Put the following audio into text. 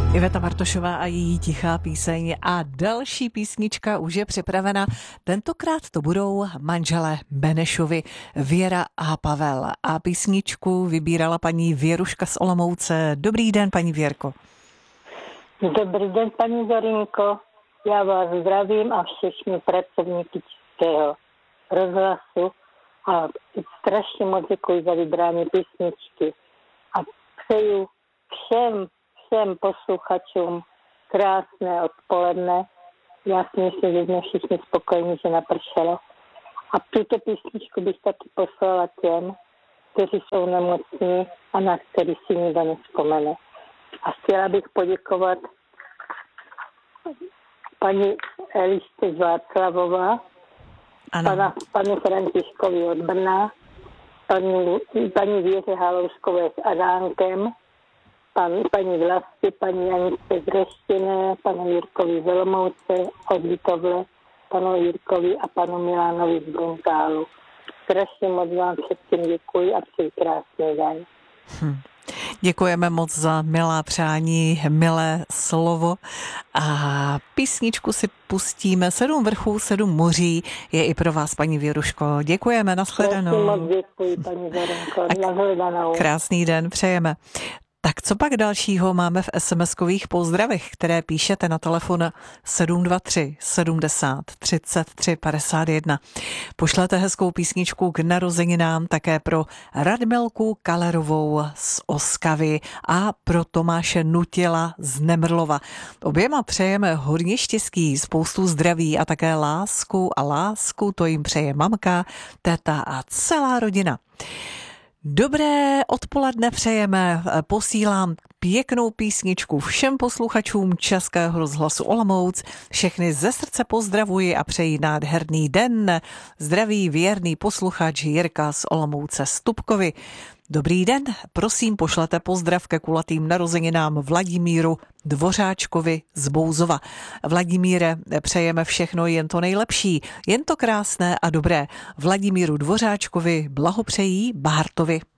Iveta Bartošová a její Tichá píseň a další písnička už je připravena. Tentokrát to budou manželé Benešovi, Věra a Pavel. A písničku vybírala paní Věruška z Olomouce. Dobrý den, paní Věrko. Dobrý den, paní Zorinko. Já vás zdravím a všechny pracovníky Českého rozhlasu a strašně moc děkuji za vybrání písničky. A přeju všem posluchačům krásné odpoledne. Já si myslím, že jsme všichni spokojení, že napršelo. A tuto písničku bych taky poslala těm, kteří jsou nemocní a na který si nikdo nevzpomene. A chtěla bych poděkovat paní Elišce Václavová, panu Františkovi od Brna, paní Věře Halouskové s Adánkem, paní Vlasti, paní Janice z Reštine, panu Jirkovi z Olomouce, od Litovle, panu Jirkovi a panu Milánovi z Bruntálu. Strašně moc vám všem děkuji a přeji krásný den. Děkujeme moc za milá přání, milé slovo a písničku si pustíme. 7 vrchů, 7 moří je i pro vás, paní Věruško. Děkujeme, nashledanou. Moc děkuji, paní Zorinko, nashledanou. Krásný den přejeme. Tak co pak dalšího máme v SMS-kových pozdravech, které píšete na telefon 723 70 33 51. Pošlete hezkou písničku k narozeninám také pro Radmilku Kalerovou z Oskavy a pro Tomáše Nutila z Nemrlova. Oběma přejeme hodně štěstí, spoustu zdraví a také lásku, to jim přeje mamka, teta a celá rodina. Dobré odpoledne přejeme, posílám pěknou písničku všem posluchačům Českého rozhlasu Olomouc. Všechny ze srdce pozdravuji a přeji nádherný den. Zdraví věrný posluchač Jirka z Olomouce Stupkovi. Dobrý den, prosím pošlete pozdrav ke kulatým narozeninám Vladimíru Dvořáčkovi z Bouzova. Vladimíre, přejeme všechno jen to nejlepší, jen to krásné a dobré. Vladimíru Dvořáčkovi blahopřejí Bártovi.